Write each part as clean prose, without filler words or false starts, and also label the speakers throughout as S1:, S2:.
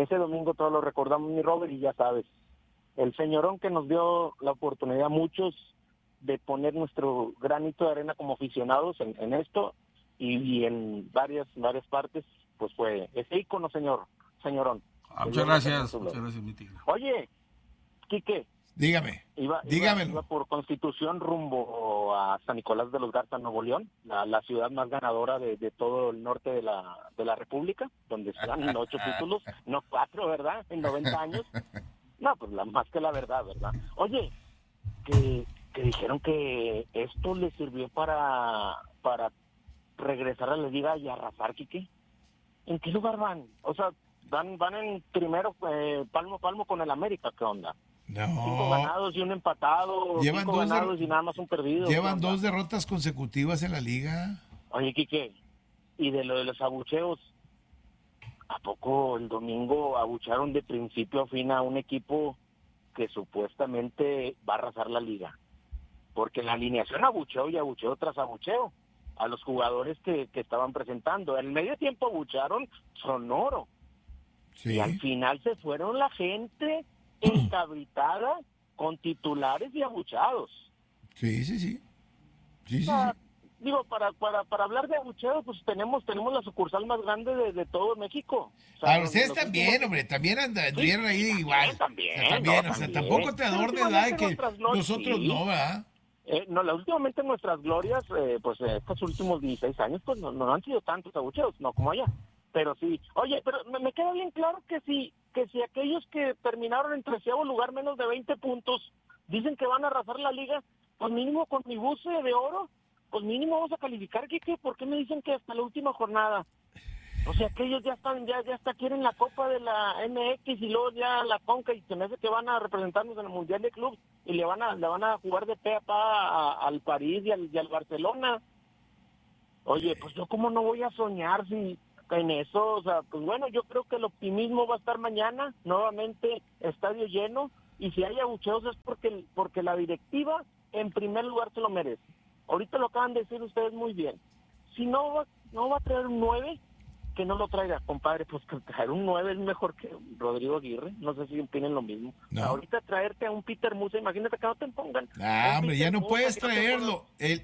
S1: ese domingo todos lo recordamos, mi Robert, y ya sabes, el señorón que nos dio la oportunidad a muchos de poner nuestro granito de arena como aficionados en esto y en varias partes, pues fue ese ícono, señorón.
S2: Muchas gracias, mi tigre.
S1: Oye, Quique.
S3: Dígame.
S1: Iba por Constitución rumbo a San Nicolás de los Garza, Nuevo León, la ciudad más ganadora de todo el norte de la República, donde se dan 8 títulos, no 4, ¿verdad? En 90 años. No, pues más que la verdad, ¿verdad? Oye, que dijeron que esto le sirvió para regresar a la liga y arrasar, Quique. ¿En qué lugar van? O sea, van en primero palmo a palmo con el América, ¿qué onda?
S3: No.
S1: 5 ganados y un empatado,
S3: llevan
S1: 5 ganados y nada más un perdido.
S3: Llevan 2 derrotas consecutivas en la liga.
S1: Oye, Quique, y de lo de los abucheos, ¿a poco el domingo abucharon de principio a fin a un equipo que supuestamente va a arrasar la liga? Porque en la alineación abucheo y abucheo tras abucheo a los jugadores que estaban presentando. En medio tiempo abucharon sonoro.
S3: Sí.
S1: Y al final se fueron la gente encabritada con titulares y abuchados.
S3: Sí.
S1: Digo, para hablar de abucheo, pues tenemos la sucursal más grande de todo México. O sea,
S3: ustedes también, hombre, también anduvieron ahí igual.
S1: También.
S3: O sea, tampoco te adornes, ¿verdad? Que nosotros no, ¿verdad?
S1: Últimamente nuestras glorias, pues estos últimos 16 años, pues no han sido tantos abucheos, no como allá. Pero sí, oye, pero me queda bien claro que si aquellos que terminaron en 13º lugar, menos de 20 puntos, dicen que van a arrasar la liga, pues mínimo con mi buce de oro, pues mínimo vamos a calificar, Quique. ¿Por qué me dicen que hasta la última jornada? O sea, que ellos ya quieren la Copa de la MX y luego ya la Conca, y se me hace que van a representarnos en el Mundial de Club y le van a jugar de pe a pa al París y al Barcelona. Oye, pues yo cómo no voy a soñar si en eso, o sea, pues bueno, yo creo que el optimismo va a estar mañana, nuevamente estadio lleno, y si hay abucheos es porque la directiva en primer lugar se lo merece. Ahorita lo acaban de decir ustedes muy bien. Si no va a traer un 9, que no lo traiga, compadre, pues que traer un 9 es mejor que Rodrigo Aguirre, no sé si opinan lo mismo.
S3: No.
S1: Ahorita traerte a un Peter Musa, imagínate que no te pongan.
S3: Hombre, ya no puedes traerlo,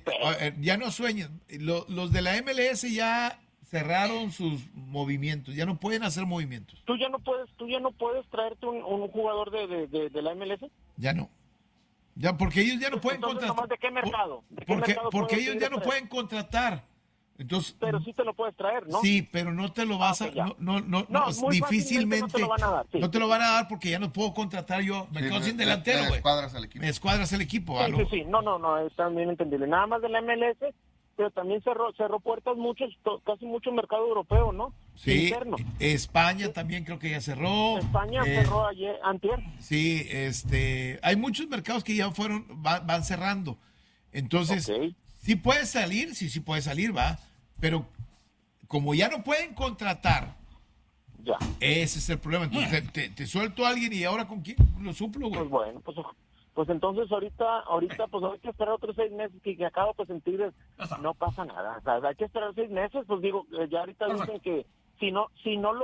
S3: ya no sueñas, los de la MLS ya cerraron sus movimientos, ya no pueden hacer movimientos.
S1: ¿Tú ya no puedes traerte un jugador de la MLS?
S3: Ya no. Ya, porque ellos ya no pueden contratar.
S1: ¿De qué mercado?
S3: Porque ellos ya no pueden contratar. Entonces,
S1: pero sí te lo puedes traer, ¿no?
S3: Sí, pero no te lo vas a... No, difícilmente.
S1: No te lo van a dar. Sí.
S3: No te lo van a dar porque ya no puedo contratar yo. Me quedo sin delantero, güey. Me escuadras el equipo.
S1: Sí. No, está bien entendible. Nada más de la MLS, pero también cerró puertas casi mucho mercado europeo, ¿no?
S3: Sí,
S1: interno.
S3: España también creo que ya cerró.
S1: España cerró antier.
S3: Sí, hay muchos mercados que ya van cerrando. Entonces, sí puede salir, sí puede salir, va. Pero como ya no pueden contratar,
S1: ya.
S3: Ese es el problema. Entonces te suelto a alguien y ahora ¿con quién lo suplo, güey?
S1: Pues bueno, pues entonces ahorita pues hay que esperar otros 6 meses que acabo de sentir, no pasa nada. O sea, hay que esperar 6 meses, pues digo, ya ahorita dicen que si no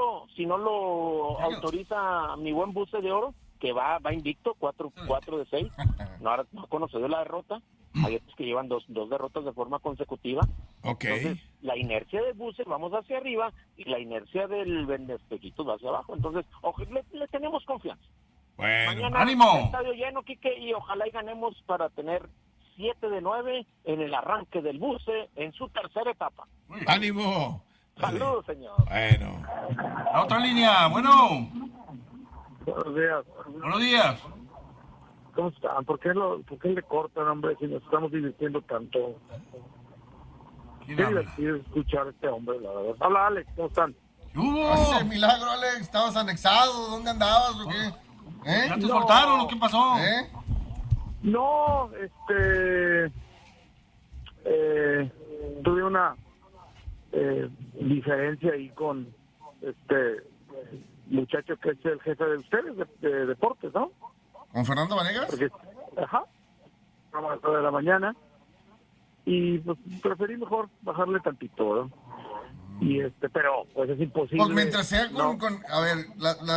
S1: lo autoriza mi buen buce de oro, que va invicto, 4 de 6, no ha conocido la derrota. Hay otros que llevan dos derrotas de forma consecutiva. Entonces, la inercia del buce vamos hacia arriba y la inercia del Vendespejitos va hacia abajo. Entonces, le tenemos confianza.
S3: Bueno,
S1: mañana,
S2: ánimo.
S1: Estadio lleno, Quique, y ojalá y ganemos para tener 7 de 9 en el arranque del buce en su tercera etapa.
S3: ¡Ánimo!
S1: Saludos, señor.
S3: Bueno.
S2: La otra línea, bueno.
S1: Buenos días.
S2: Buenos días.
S1: ¿Cómo están? ¿Por qué le cortan, hombre, si nos estamos divirtiendo tanto? Qué divertido escuchar a este hombre, la verdad. Hola, Alex, ¿cómo están?
S4: ¡Ese milagro, Alex! ¿Estabas anexado? ¿Dónde andabas o qué?
S2: ¿Ya te soltaron o qué pasó?
S1: No, tuve una diferencia ahí con muchacho que es el jefe de ustedes de deportes, ¿no?
S4: ¿Con Fernando Vanegas?
S1: Porque, vamos a las 9 de la mañana y pues preferí mejor bajarle tantito, ¿no? Y pero pues es imposible.
S4: Pues mientras sea con a ver,